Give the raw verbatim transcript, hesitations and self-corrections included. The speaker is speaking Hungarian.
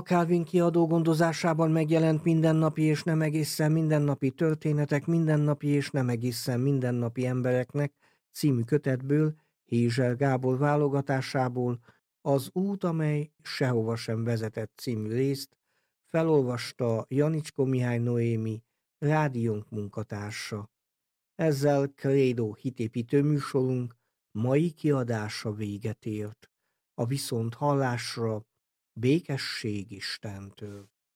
Calvin kiadó gondozásában megjelent Mindennapi és nem egészen mindennapi történetek mindennapi és nem egészen mindennapi embereknek című kötetből, Hézser Gábor válogatásából az út, amely sehova sem vezetett című részt felolvasta Janicskó Mihály Noémi, rádiónk munkatársa. Ezzel Credo hitépítő műsorunk mai kiadása véget ért. A viszont hallásra békesség Istentől.